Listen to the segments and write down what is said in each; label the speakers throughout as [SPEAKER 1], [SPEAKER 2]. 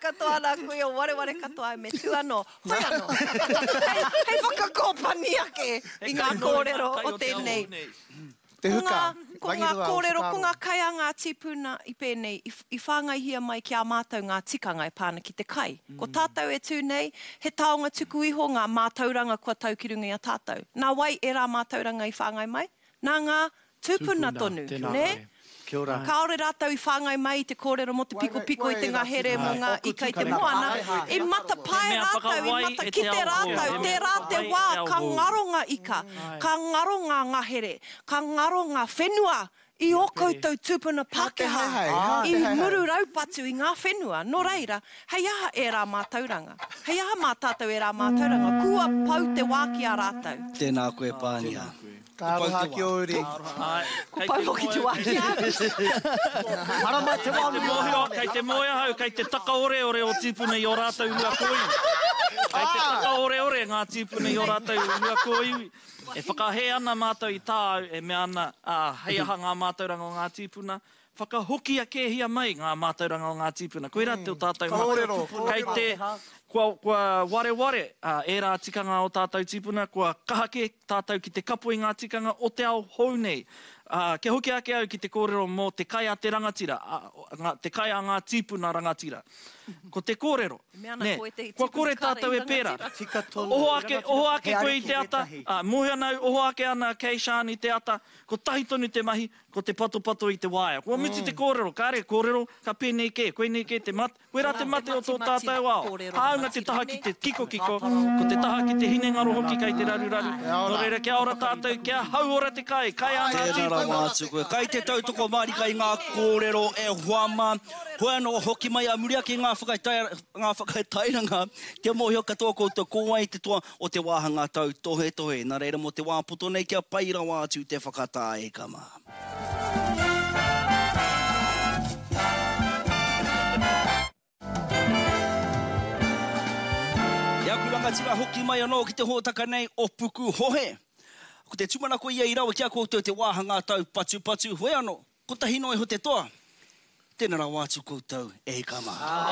[SPEAKER 1] katoa ana koe o ware katoa me tu ano. Hoi ano. Hei whakakōpani ake i ngā kōrero o tēnei.
[SPEAKER 2] Te huka.
[SPEAKER 1] Ko ngā kōrero, ko ngā kai a ngā tipuna i pēnei, i whāngaihia mai ki a mātou ngā tikanga e pāna ki te kai. Ko tātou e tūnei, he taonga tuku iho ngā mātauranga kua tau ki runga i a tātou. Nā wai e rā mātauranga i whāngai mai, nā ngā tūpuna tonu, ne?
[SPEAKER 3] Kia ora.
[SPEAKER 1] Kaore rātou i whāngai mai te kōrero mo te piko i te ngahere mo ngā ika i te moana. E mata pai rātou, e mata ki te rātou, te rā te wā, ka ngaro ngā ika, ka ngaro ngā ngahere, ka ngaro ngā whenua i o koutou tūpuna Pākehā, i muru raupatu i ngā whenua. Nō reira, hei aha e rā mātauranga. Hei aha mā tātou e rā mātauranga. Kua pau te wā ki a rātou.
[SPEAKER 4] Tēnā koe pānia.
[SPEAKER 2] Ka aroha ki ori.
[SPEAKER 1] Ko pau hoki te wā ki a.
[SPEAKER 3] Marama te wā.
[SPEAKER 5] Kei te moia hau, kei te takaore ore o tīpuna i o rātou ua koi. Kei te takaore ore ngā tīpuna i o rātou ua koi. E whakahe ana mātou i tā, e me ana hei aha ngā mātauranga o ngā tīpuna. Whakahoki a kēhia mai ngā mātauranga o ngā tīpuna. Koe rā te o tātou mata. Kei te... Kua ware, e rā tikanga o tātou tipuna, kua kahake tātou ki te kapo i ngā tikanga o te ao hou nei. Ke hoki ake au ki te kōrero mō te kai a te rangatira, te kai a ngā tipuna rangatira. Ko te kōrero, ne, kua kore tātou e pēra. Oho ake koe i te ata, mohi anau, oho ake ana kei Shani te ata, ko tahi tonu te mahi, ko te pato i te waia. Kua miti te kōrero, ka are kōrero, ka pēnei ke, koe nei ke te mate, koe rā te mate o tō tātou ao. Haunga te taha ki te kiko, ko te taha ki te hinengaro hoki kai te raru. No reira, kia ora tātou, kia hau ora te kai a ngā tīpuna.
[SPEAKER 4] Kai te tautoko marika i ngā kōrero e huama. Hoi anō hoki mai a muri ake ngā whakaitairanga. Kia mōhio katoa koutou kōwai te toa o te wāhanga tau tohe. Nā reira mo te wāpoto nei kia paira wātu te whakatā e kama. Ia kurangatira hoki mai anō ki te hōtaka nei o puku hohe. Ko te tumana ko ia i rawa kia koutou te wāhanga tau patu. Hoi anō, ko tahino e ho te toa. Tēnā rā wātu koutou e kama.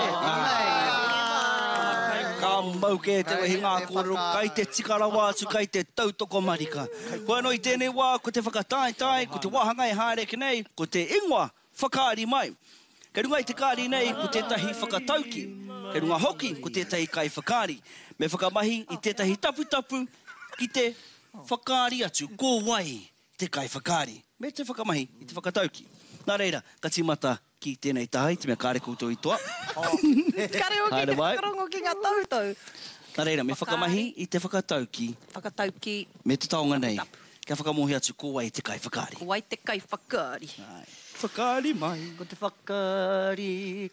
[SPEAKER 4] Ka mauke te wahi ngā kōrero, kai te tikara wātu, kai te tautoko marika. Hoi anō i tēnei wā, ko te whakatāitai, ko te wāhanga e hāreke nei, ko te ingoa whakaari mai. Kei runga i te kāri nei, ko tētahi whakatauki. Kei runga hoki, ko tētahi kai whakaari. Me whakamahi i tētahi tapu, ki te whakaari atu, kō wai te kai whakaari. Me te whakamahi i te whakatauki. Nā reira, ka timata ki tēnei tahai, te mea kāre koutou i toa.
[SPEAKER 1] Kare o ki te whakarongo ki ngā tautau.
[SPEAKER 4] Nā reira, me whakamahi i te whakatauki.
[SPEAKER 1] Whakatauki.
[SPEAKER 4] Me te taonga nei, kia whakamohi atu, kō wai te kai whakaari.
[SPEAKER 1] Ko wai te kai whakaari.
[SPEAKER 4] Whakaari mai.
[SPEAKER 3] Ko te whakaari.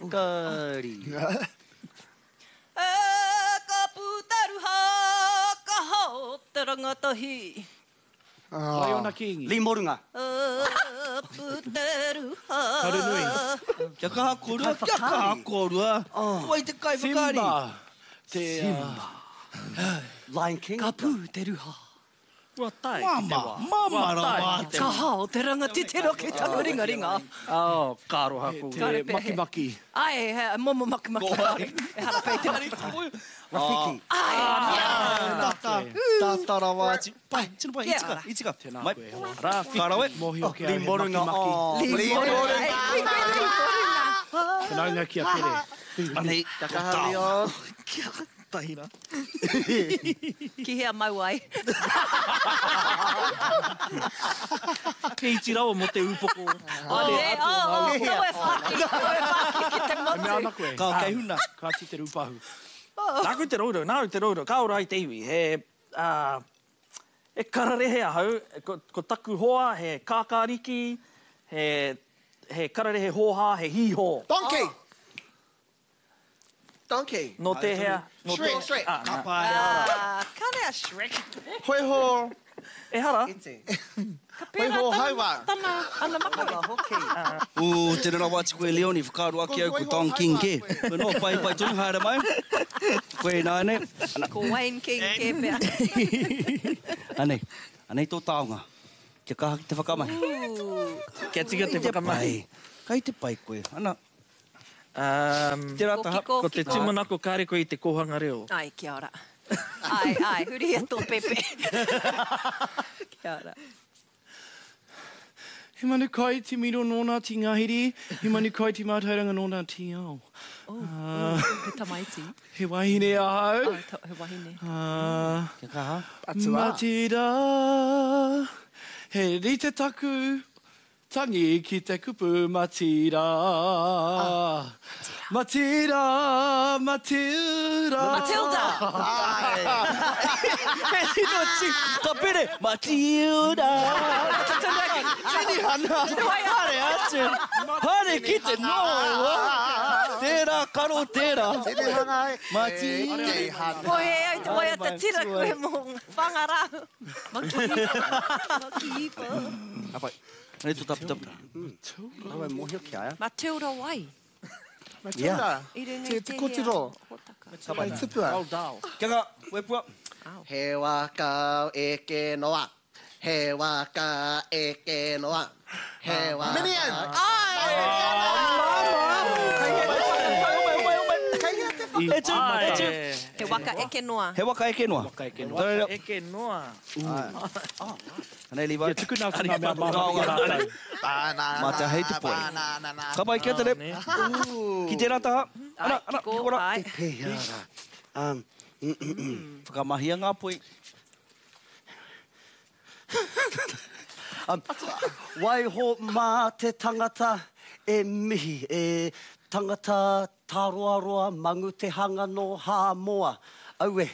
[SPEAKER 1] Ka pūtaruha, ka hao te rangatahi.
[SPEAKER 3] Waiona Kingi. Limorunga.
[SPEAKER 1] Pūtaruha.
[SPEAKER 3] Karunui.
[SPEAKER 4] Kia kaha korua. Wai te kai whakaari.
[SPEAKER 3] Simba. Lion King.
[SPEAKER 1] Ka pūtaruha.
[SPEAKER 5] Kua tai ki te wā.
[SPEAKER 4] Mamara.
[SPEAKER 1] Ka hao te rangati te roke taku ringa.
[SPEAKER 5] Kāroha ko.
[SPEAKER 3] Maki.
[SPEAKER 1] Ai, momo maki. E harapei te maki.
[SPEAKER 3] Rafiki.
[SPEAKER 4] Tātara wātu. Pai, tino pai, itika. Mai,
[SPEAKER 5] Rafiki.
[SPEAKER 4] kārawe.
[SPEAKER 3] Mohi o kia
[SPEAKER 2] Limorunga.
[SPEAKER 3] Whanaunga kia tere.
[SPEAKER 4] Anei,
[SPEAKER 2] Takahari o.
[SPEAKER 4] kia tahina.
[SPEAKER 1] Ki hea mauai.
[SPEAKER 5] Kei tirawa mo te upoko.
[SPEAKER 1] Koe whaki ki te motu.
[SPEAKER 3] Me ana koe.
[SPEAKER 4] Ka kei huna.
[SPEAKER 3] Ka ti te rupahu.
[SPEAKER 5] Nā koe te rauro, ka ora i te iwi. E kararehe ahau, ko taku hoa, he kākāriki, he kararehe hoha, he hiho.
[SPEAKER 2] Donkey.
[SPEAKER 5] No te hea.
[SPEAKER 2] Shrek.
[SPEAKER 1] Kare a Shrek.
[SPEAKER 2] Hoi ho.
[SPEAKER 5] E hara.
[SPEAKER 2] Hoi ho hauwa.
[SPEAKER 1] Tana, ana maka.
[SPEAKER 4] Tēnā rā wāti koe Leoni, whakaaro ake au ko Don King ke. Koe no, pai tonu haere mai. Koe nāne.
[SPEAKER 1] Ko Wayne King ke pēr.
[SPEAKER 4] Anei tō taonga. Kia kaha ki te whakamahi.
[SPEAKER 5] Kia tika te whakamahi.
[SPEAKER 4] Kai te pai koe. Ana. Te rā taha.
[SPEAKER 5] Ko te tumanako kāreko I te kohanga reo.
[SPEAKER 1] Ai, kia ora. Ai, huri e tō pepe. Kia ora.
[SPEAKER 3] He manu kai te miro nōna ti ngahiri, he manu kai te mātauranga nōna ti ao.
[SPEAKER 1] He tamaiti.
[SPEAKER 3] He wahine ahau.
[SPEAKER 1] He wahine.
[SPEAKER 4] Kia kaha.
[SPEAKER 3] Matira, he rite taku, tangi ki te kupu matira. Matira, Matilda.
[SPEAKER 1] Matilda!
[SPEAKER 4] He tino ti, ka pere, Matilda. Tini hana. Hare atu. Hare ki te noa. Tērā, karo tērā. Matilda.
[SPEAKER 1] Hoi a te tira koe mō whangara. Maki ipo.
[SPEAKER 4] Nei tu tapu tapu.
[SPEAKER 1] Matilda wai.
[SPEAKER 2] Matilda. Te kotiro.
[SPEAKER 1] Hotaka.
[SPEAKER 2] Te tupua.
[SPEAKER 4] Kia ka, wepua.
[SPEAKER 2] He waka eke noa. He waka eke noa. He waka... Minion!
[SPEAKER 1] He waka eke noa.
[SPEAKER 4] He waka eke noa.
[SPEAKER 5] Eke noa.
[SPEAKER 4] Nei liwa.
[SPEAKER 3] Ia tuku nā tana mea mātau.
[SPEAKER 4] Mata hei te poi. Ka pai kia tere. Ki tērā taha. Ana, ki kora. Whakamahia ngā poi.
[SPEAKER 6] Wai ho mā te tangata e mihi, e tangata tāroaroa mangu te hanga no Hāmoa. Aue.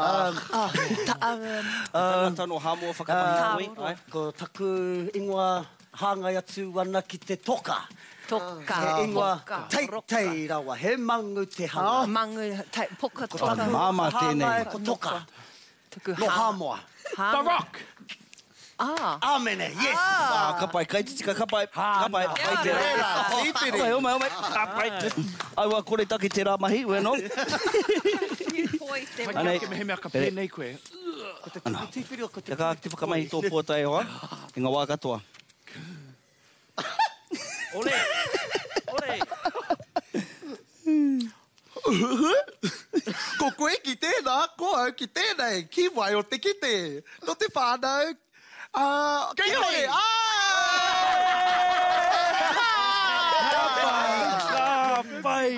[SPEAKER 4] Tangata no Hāmoa whakamahi poi.
[SPEAKER 6] Ko taku ingoa hāngai atu wana ki te toka.
[SPEAKER 1] Toka.
[SPEAKER 6] He ingoa teitei rawa, he mangu te hanga.
[SPEAKER 1] Mangu, poka toka.
[SPEAKER 4] Māma tēnei.
[SPEAKER 6] Hāngai ko toka.
[SPEAKER 1] Tuku
[SPEAKER 6] No Hāmoa.
[SPEAKER 3] The Rock!
[SPEAKER 6] Āmene, yes!
[SPEAKER 4] Ka pai, kai titika, ka pai. Ka pai, kai te rā. Ome. Ka pai. Aua kore taki te rā mahi, weno.
[SPEAKER 1] Poi te
[SPEAKER 4] Anei.
[SPEAKER 3] He mea ka pēnei koe.
[SPEAKER 4] Kia ka te whakamahi tō puatai hoa. I ngā wā katoa.
[SPEAKER 5] Ole! Ole!
[SPEAKER 2] Ko koe ki tēnā, ko au ki tēnei. Ki wai o te kite. No te whānau. Kei hore!
[SPEAKER 4] Ka pai.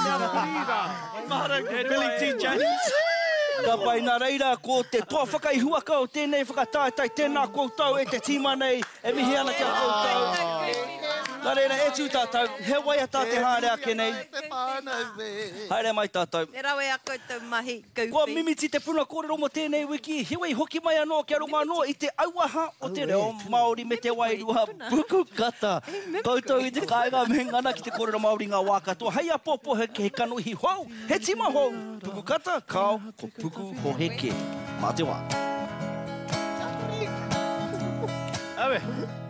[SPEAKER 5] Billy T. James.
[SPEAKER 4] Ka pai nā reira ko te toa whakaihuaka o tēnei whakatātai tēnā koutou e te tīma nei e mihi ana kia koutou. Nā reira e tū tātou, he wai a tā te hārea ke nei. Haere mai tātou.
[SPEAKER 1] E rawe a koutou mahi gauwhi.
[SPEAKER 4] Kua mimiti te puna kōrero mo tēnei wiki, hiwei hoki mai anō kia runga anō i te auaha o te reo Māori me te wairua puku kata. Koutou i te kāinga me ngana ki te kōrero Māori ngā wā katoa. Hei a popo he ke he kanuhi hou, he tima hou. Puku kata, kao, ko puku hoheke. Mā te wā.
[SPEAKER 3] Awe.